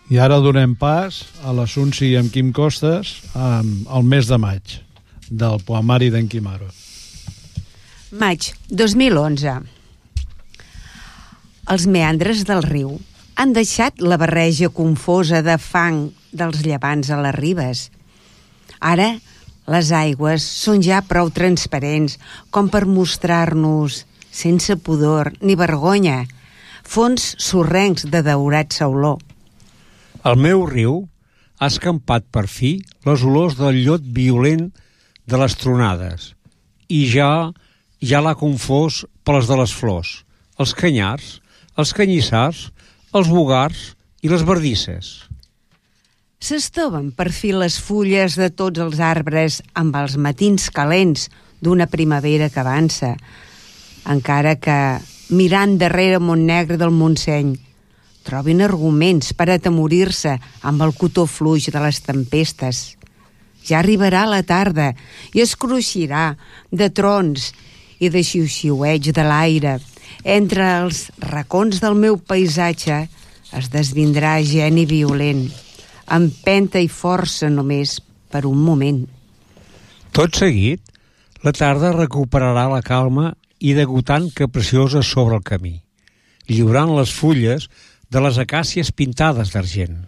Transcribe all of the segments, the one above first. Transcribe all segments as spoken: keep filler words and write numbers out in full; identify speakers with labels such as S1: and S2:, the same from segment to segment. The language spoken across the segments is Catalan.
S1: I ara donem pas a l'Assumpci i en Quim Costes amb el mes de maig, del poemari d'en Quimaro.
S2: Maig dos mil onze. Els meandres del riu han deixat la barreja confosa de fang dels llevants a les ribes. Ara les aigües són ja prou transparents com per mostrar-nos, sense pudor ni vergonya, fons sorrencs de daurat sauló.
S3: El meu riu ha escampat per fi les olors del llot violent de les tronades i ja ja l'ha confós per les de les flors, els canyars, els canyissars, els bugars i les bardisses.
S2: S'estoven per fi les fulles de tots els arbres amb els matins calents d'una primavera que avança, encara que, mirant darrere Montnegre del Montseny, trobin arguments per atemorir-se amb el cotó fluix de les tempestes. Ja arribarà la tarda i es cruixirà de trons i de xiu-xiueig de l'aire. Entre els racons del meu paisatge es desvindrà geni violent, empenta i força només per un moment.
S3: Tot seguit, la tarda recuperarà la calma i degotant capricioses sobre el camí, lliurant les fulles de les acàcies pintades d'argent.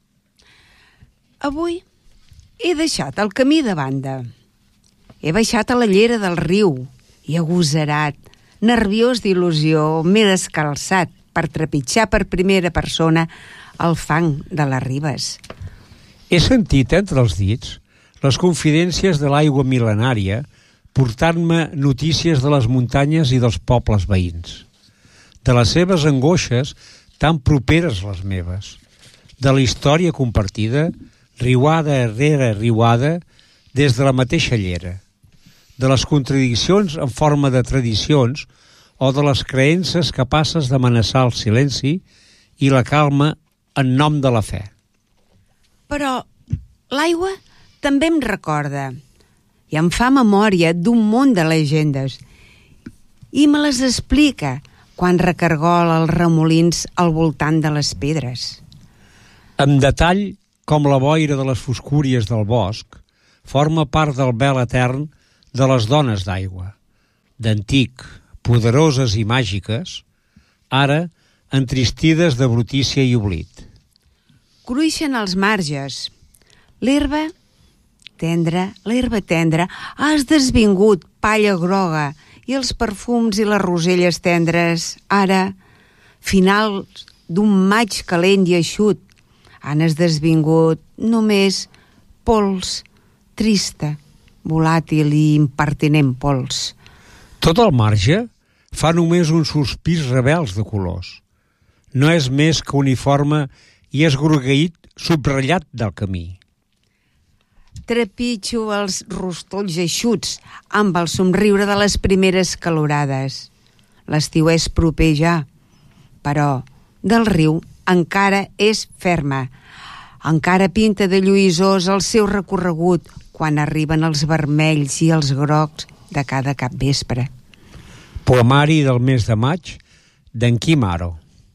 S2: Avui he deixat el camí de banda. He baixat a la llera del riu i agosarat, nerviós d'il·lusió, m'he descalçat per trepitjar per primera persona el fang de les ribes.
S3: He sentit entre els dits les confidències de l'aigua mil·lenària portant-me notícies de les muntanyes i dels pobles veïns, de les seves angoixes tan properes les meves, de la història compartida, riuada rere riuada, des de la mateixa llera, de les contradiccions en forma de tradicions o de les creences capaces d'amenaçar el silenci i la calma en nom de la fe.
S2: Però l'aigua també em recorda i em fa memòria d'un munt de llegendes i me les explica quan recargola els remolins al voltant de les pedres.
S3: Amb detall, com la boira de les foscúries del bosc, forma part del vel etern de les dones d'aigua, d'antic, poderoses i màgiques, ara entristides de brutícia i oblit.
S2: Cruixen els marges. L'herba tendra, l'herba tendra, has desvingut palla groga i els perfums i les roselles tendres, ara, finals d'un maig calent i eixut, han esdevingut només pols, trista, volàtil i impertinent pols.
S3: Tot el marge fa només uns sospirs rebels de colors. No és més que uniforme i esgrogueït subratllat del camí.
S2: Trepitjo els rostolls eixuts amb el somriure de les primeres calorades. L'estiu és proper ja, però del riu encara és ferma. Encara pinta de lluïsós el seu recorregut quan arriben els vermells i els grocs de cada capvespre.
S3: Poemari del mes de maig d'en Quimaro.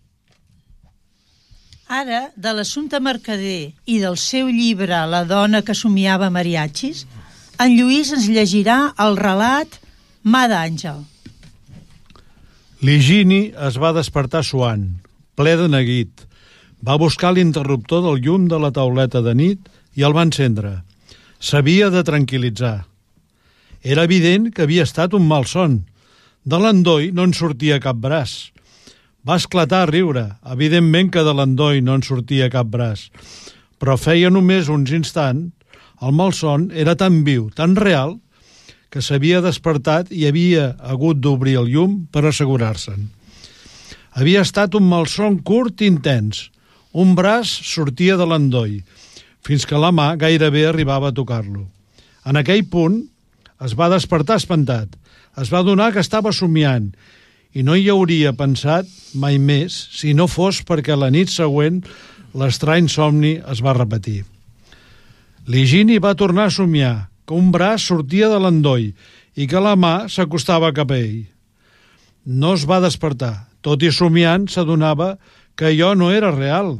S4: Ara, de l'Assumpta Mercader i del seu llibre La dona que somiava mariachis, en Lluís ens llegirà el relat Mà d'àngel.
S1: L'Higini es va despertar suant, ple de neguit. Va buscar l'interruptor del llum de la tauleta de nit i el va encendre. S'havia de tranquil·litzar. Era evident que havia estat un malson. De l'endoll no en sortia cap braç. Va esclatar a riure. Evidentment que de l'endoll no en sortia cap braç. Però feia només uns instants, el malson era tan viu, tan real, que s'havia despertat i havia hagut d'obrir el llum per assegurar-se'n. Havia estat un malson curt i intens. Un braç sortia de l'endoll, fins que la mà gairebé arribava a tocar-lo. En aquell punt es va despertar espantat. Es va adonar que estava somiant i no hi hauria pensat mai més si no fos perquè la nit següent l'estrany somni es va repetir. L'Higini va tornar a somiar que un braç sortia de l'endoll i que la mà s'acostava cap a ell. No es va despertar. Tot i somiant, s'adonava que allò no era real,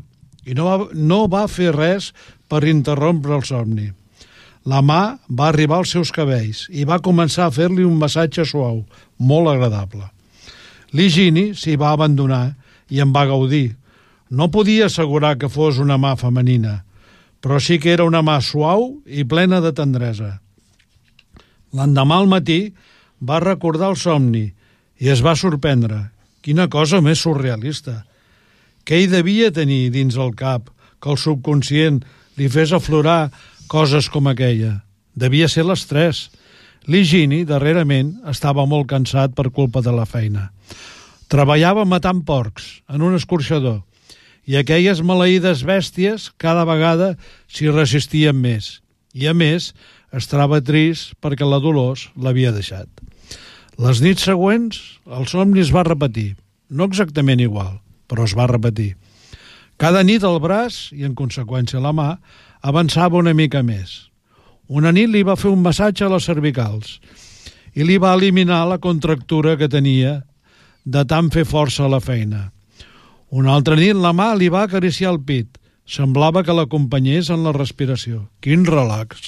S1: i no va, no va fer res per interrompre el somni. La mà va arribar als seus cabells i va començar a fer-li un massatge suau, molt agradable. L'Higini s'hi va abandonar i en va gaudir. No podia assegurar que fos una mà femenina, però sí que era una mà suau i plena de tendresa. L'endemà al matí va recordar el somni i es va sorprendre. Quina cosa més surrealista! Què hi devia tenir dins el cap que el subconscient li fes aflorar coses com aquella? Devia ser l'estrès. L'Higini, darrerament, estava molt cansat per culpa de la feina. Treballava matant porcs en un escorxador i aquelles maleïdes bèsties cada vegada s'hi resistien més. I, a més, estava trist perquè la Dolors l'havia deixat. Les nits següents, el somni es va repetir. No exactament igual, però es va repetir. Cada nit el braç, i en conseqüència la mà, avançava una mica més. Una nit li va fer un massatge a les cervicals i li va eliminar la contractura que tenia de tant fer força a la feina. Una altra nit la mà li va acariciar el pit. Semblava que l'acompanyés en la respiració. Quin relax!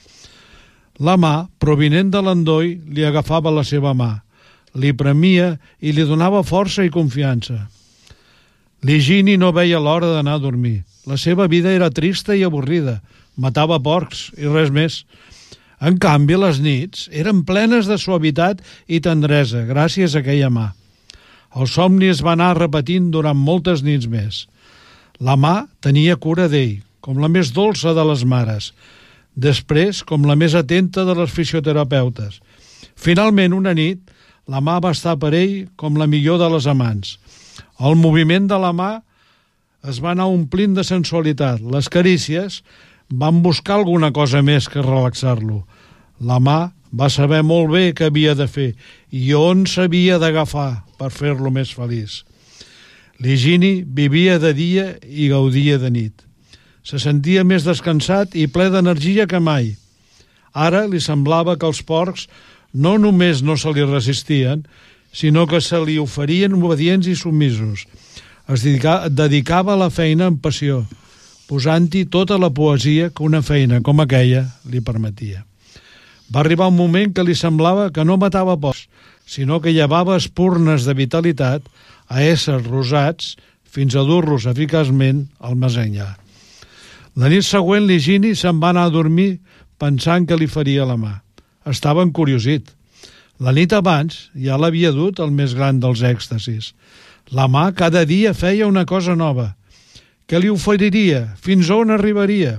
S1: La mà, provinent de l'endoll, li agafava la seva mà, li premia i li donava força i confiança. L'Higini no veia l'hora d'anar a dormir. La seva vida era trista i avorrida. Matava porcs i res més. En canvi, les nits eren plenes de suavitat i tendresa, gràcies a aquella mà. El somni es va anar repetint durant moltes nits més. La mà tenia cura d'ell, com la més dolça de les mares. Després, com la més atenta de les fisioterapeutes. Finalment, una nit, la mà va estar per ell com la millor de les amants. El moviment de la mà es va anar omplint de sensualitat. Les carícies van buscar alguna cosa més que relaxar-lo. La mà va saber molt bé què havia de fer i on s'havia d'agafar per fer-lo més feliç. L'Higini vivia de dia i gaudia de nit. Se sentia més descansat i ple d'energia que mai. Ara li semblava que els porcs no només no se li resistien, sinó que se li oferien obedients i submisos. Es dedicava a la feina amb passió, posant-hi tota la poesia que una feina com aquella li permetia. Va arribar un moment que li semblava que no matava porcs, sinó que llevava espurnes de vitalitat a éssers rosats fins a dur-los eficaçment al més enllà. La nit següent l'Higini se'n va anar a dormir pensant que li faria la mà. Estava encuriosit. La nit abans ja l'havia dut el més gran dels èxtasis. La mà cada dia feia una cosa nova. Què li oferiria? Fins on arribaria?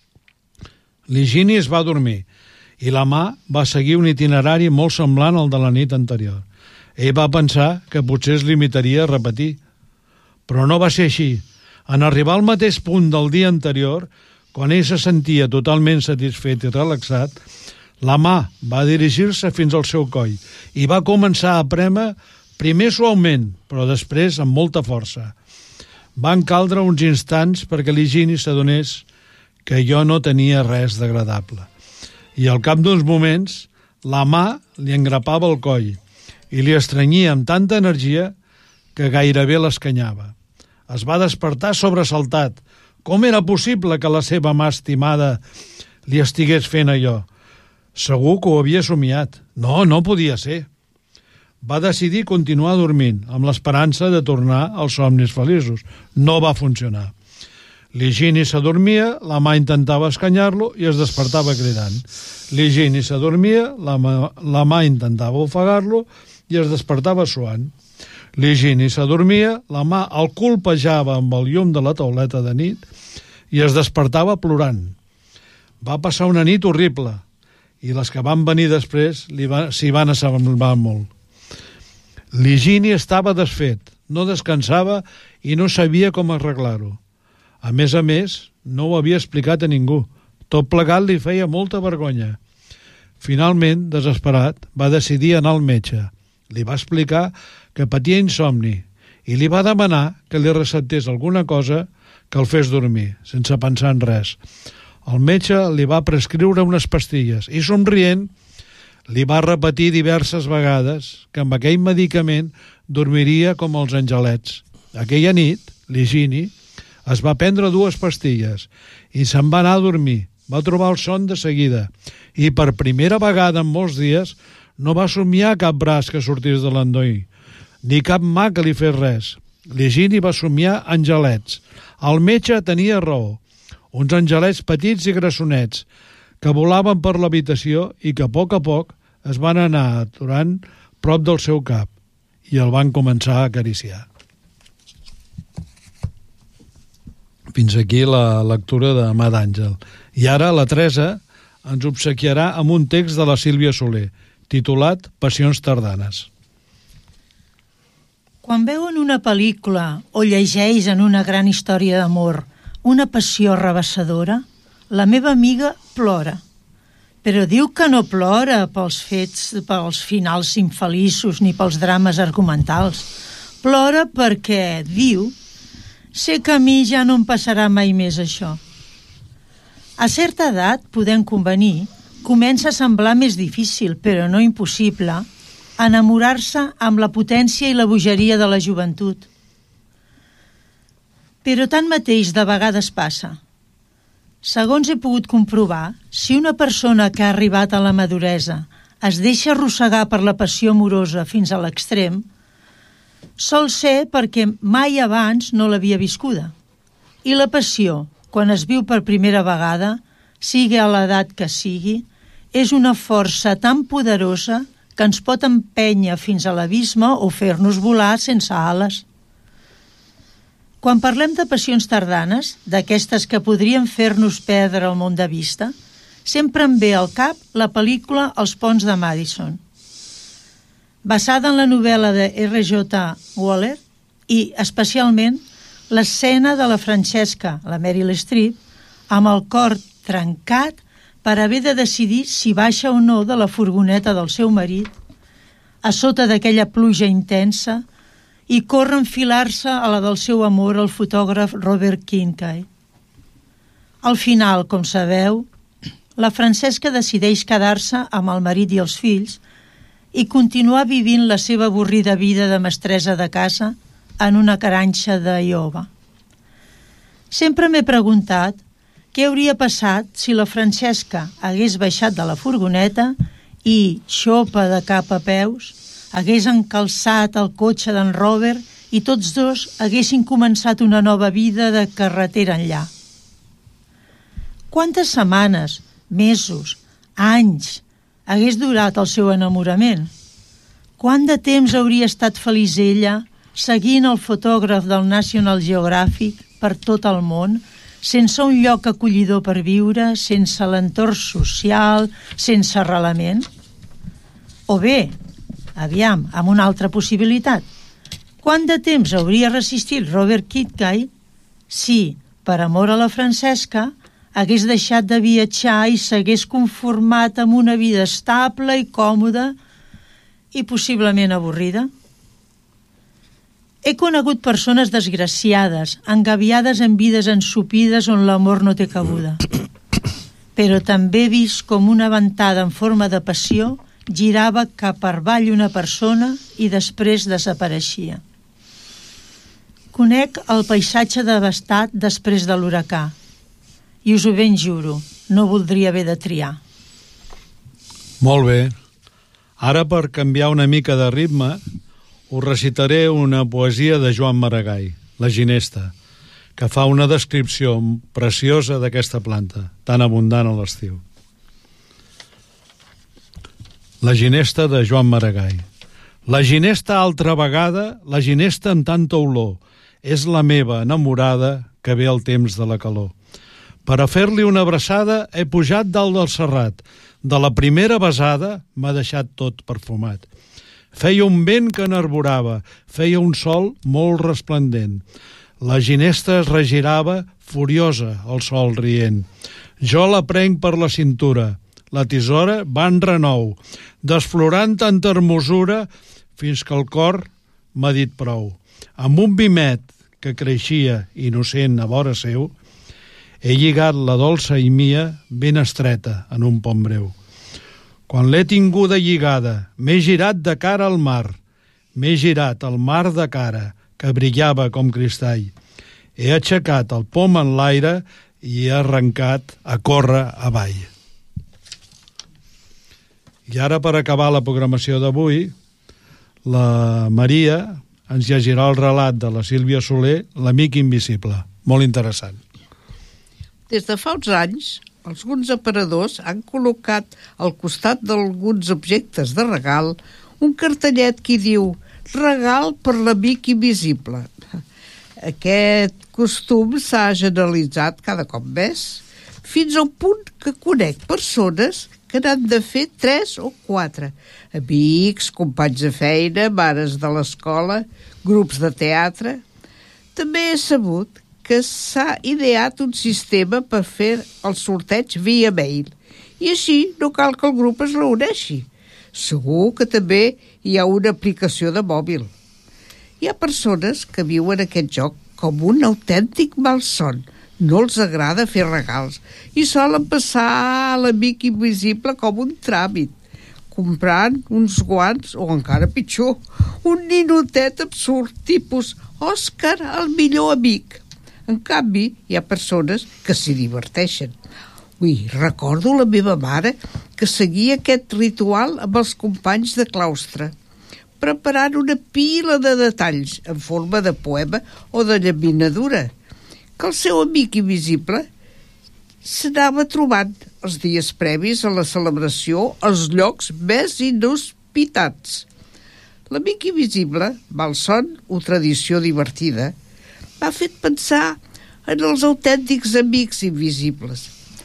S1: L'Higini es va dormir i la mà va seguir un itinerari molt semblant al de la nit anterior. Ell va pensar que potser es limitaria a repetir, però no va ser així. En arribar al mateix punt del dia anterior, quan ell se sentia totalment satisfet i relaxat, la mà va dirigir-se fins al seu coll i va començar a prémer primer suaument, però després amb molta força. Van caldre uns instants perquè l'Higini s'adonés que jo no tenia res d'agradable. I al cap d'uns moments, la mà li engrapava el coll i li estrenyia amb tanta energia que gairebé l'escanyava. Es va despertar sobresaltat. Com era possible que la seva mà estimada li estigués fent allò? Segur que ho havia somiat. No, no podia ser. Va decidir continuar dormint, amb l'esperança de tornar als somnis feliços. No va funcionar. L'Higini s'adormia, la mà intentava escanyar-lo i es despertava cridant. L'Higini s'adormia, la, mà, la mà intentava ofegar-lo i es despertava suant. L'Higini s'adormia, la mà el colpejava amb el llum de la tauleta de nit i es despertava plorant. Va passar una nit horrible i les que van venir després s'hi va, van assemblar molt. L'Higini estava desfet, no descansava i no sabia com arreglar-ho. A més a més, no ho havia explicat a ningú. Tot plegat li feia molta vergonya. Finalment, desesperat, va decidir anar al metge. Li va explicar que patia insomni i li va demanar que li receptés alguna cosa que el fes dormir, sense pensar en res. El metge li va prescriure unes pastilles i, somrient, li va repetir diverses vegades que amb aquell medicament dormiria com els angelets. Aquella nit, l'Higini Es va prendre dues pastilles i se'n va anar a dormir. Va trobar el son de seguida i per primera vegada en molts dies no va somiar cap braç que sortís de l'endoll, ni cap mà que li fes res. L'Higini va somiar angelets. El metge tenia raó. Uns angelets petits i grassonets que volaven per l'habitació i que a poc a poc es van anar aturant prop del seu cap i el van començar a acariciar. Fins aquí la lectura de Mà d'Àngel. I ara la Teresa ens obsequiarà amb un text de la Sílvia Soler, titulat Passions tardanes.
S4: Quan veuen una pel·lícula o llegeix en una gran història d'amor una passió rebassadora, la meva amiga plora. Però diu que no plora pels fets, pels finals infeliços ni pels drames argumentals. Plora perquè, diu, sé que a mi ja no em passarà mai més això. A certa edat, podem convenir, comença a semblar més difícil, però no impossible, enamorar-se amb la potència i la bogeria de la joventut. Però tanmateix de vegades passa. Segons he pogut comprovar, si una persona que ha arribat a la maduresa es deixa arrossegar per la passió amorosa fins a l'extrem, sol ser perquè mai abans no l'havia viscuda. I la passió, quan es viu per primera vegada, sigui a l'edat que sigui, és una força tan poderosa que ens pot empènyer fins a l'abisme o fer-nos volar sense ales. Quan parlem de passions tardanes, d'aquestes que podrien fer-nos perdre el món de vista, sempre em ve al cap la pel·lícula Els ponts de Madison, basada en la novel·la de R J Waller i, especialment, l'escena de la Francesca, la Meryl Streep, amb el cor trencat per haver de decidir si baixa o no de la furgoneta del seu marit, a sota d'aquella pluja intensa, i corre a enfilar-se a la del seu amor, el fotògraf Robert Kincaid. Al final, com sabeu, la Francesca decideix quedar-se amb el marit i els fills i continuar vivint la seva avorrida vida de mestressa de casa en una caranxa d'Iowa. Sempre m'he preguntat què hauria passat si la Francesca hagués baixat de la furgoneta i, xopa de cap a peus, hagués encalçat el cotxe d'en Robert i tots dos haguessin començat una nova vida de carretera enllà. Quantes setmanes, mesos, anys hagués durat el seu enamorament? Quant de temps hauria estat feliç ella seguint el fotògraf del National Geographic per tot el món, sense un lloc acollidor per viure, sense l'entorn social, sense arrelament? O bé, aviam, amb una altra possibilitat, quant de temps hauria resistit Robert Kincaid si, per amor a la Francesca, hagués deixat de viatjar i s'hagués conformat amb una vida estable i còmoda i possiblement avorrida? He conegut persones desgraciades, engabiades en vides ensopides on l'amor no té cabuda. Però també he vist com una ventada en forma de passió girava cap avall una persona i després desapareixia. Conec el paisatge devastat després de l'huracà i us ho ben juro, no voldria haver de triar.
S1: Molt bé. Ara, per canviar una mica de ritme, us recitaré una poesia de Joan Maragall, La ginesta, que fa una descripció preciosa d'aquesta planta, tan abundant a l'estiu. La ginesta de Joan Maragall. La ginesta altra vegada, la ginesta amb tanta olor, és la meva enamorada que ve el temps de la calor. Per a fer-li una abraçada he pujat dalt del serrat. De la primera besada m'ha deixat tot perfumat. Feia un vent que n'arborava, feia un sol molt resplendent. La ginesta es regirava, furiosa, el sol rient. Jo la prenc per la cintura, la tisora va en renou, desflorant tanta hermosura fins que el cor m'ha dit prou. Amb un vimet que creixia innocent a vora seu, he lligat la dolça i mia ben estreta en un pont breu. Quan l'he tinguda lligada, m'he girat de cara al mar, m'he girat al mar de cara, que brillava com cristall. He aixecat el pom en l'aire i he arrencat a córrer avall. I ara, per acabar la programació d'avui, la Maria ens llegirà el relat de la Sílvia Soler, L'amic invisible. Molt interessant.
S5: Des de fa uns anys, alguns aparadors han col·locat al costat d'alguns objectes de regal un cartellet que diu «Regal per l'amic invisible». Aquest costum s'ha generalitzat cada cop més, fins al punt que conec persones que n'han de fer tres o quatre. Amics, companys de feina, mares de l'escola, grups de teatre. També he sabut que s'ha ideat un sistema per fer el sorteig via mail i així no cal que el grup es reuneixi. Segur que també hi ha una aplicació de mòbil. Hi ha persones que viuen aquest joc com un autèntic malson. No els agrada fer regals i solen passar l'amic invisible com un tràmit, comprant uns guants o, encara pitjor, un ninotet absurd tipus Òscar, el millor amic. En canvi, hi ha persones que s'hi diverteixen. Ui, recordo la meva mare que seguia aquest ritual amb els companys de claustre, preparant una pila de detalls en forma de poema o de llaminadura, que el seu amic invisible s'anava trobant els dies previs a la celebració als llocs més inhospitats. L'amic invisible, malson o tradició divertida, m'ha fet pensar en els autèntics amics invisibles,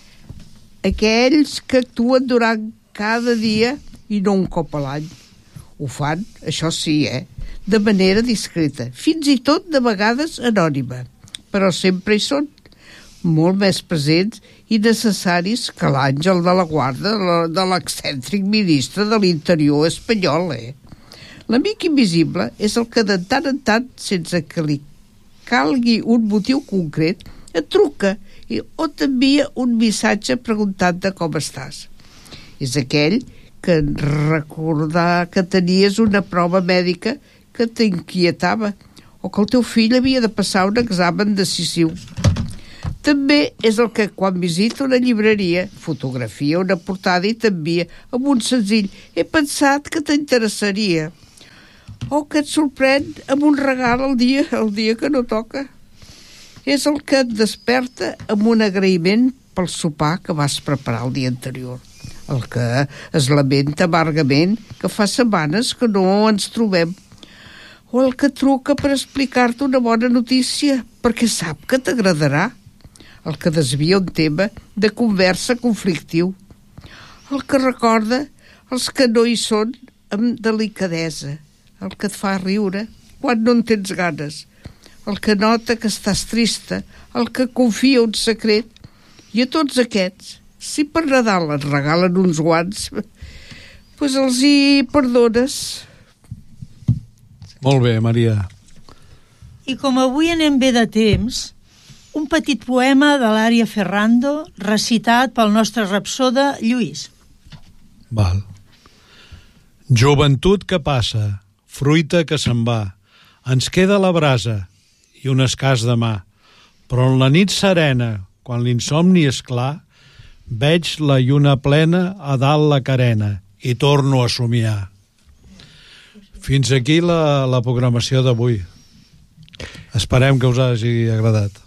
S5: aquells que actuen durant cada dia i no un cop a l'any. Ho fan, això sí, eh? de manera discreta, fins i tot de vegades anònima, però sempre hi són, molt més presents i necessaris que l'àngel de la guarda de l'excèntric ministre de l'Interior espanyol. Eh? L'amic invisible és el que de tant en tant, sense que li calgui un motiu concret, et truca i, o t'envia un missatge preguntant-te com estàs. És aquell que recordar que tenies una prova mèdica que t'inquietava o que el teu fill havia de passar un examen decisiu. També és el que, quan visita una llibreria, fotografia una portada i t'envia amb un senzill «He pensat que t'interessaria», o que et sorprèn amb un regal el dia, el dia que no toca. És el que et desperta amb un agraïment pel sopar que vas preparar el dia anterior. El que es lamenta amargament que fa setmanes que no ens trobem. O el que truca per explicar-te una bona notícia perquè sap que t'agradarà. El que desvia un tema de conversa conflictiu. El que recorda els que no hi són amb delicadesa. El que et fa riure quan no en tens ganes. El que nota que estàs trista. El que confia un secret. I a tots aquests, si per Nadal et regalen uns guants, doncs els hi perdones.
S1: Molt bé, Maria.
S4: I com avui anem bé de temps, un petit poema de l'Ària Ferrando recitat pel nostre rapsoda Lluís.
S1: Val. Joventut que passa, fruita que se'n va, ens queda la brasa i un escàs de mà, però en la nit serena, quan l'insomni és clar, veig la lluna plena a dalt la carena i torno a somiar. Fins aquí la, la programació d'avui. Esperem que us hagi agradat.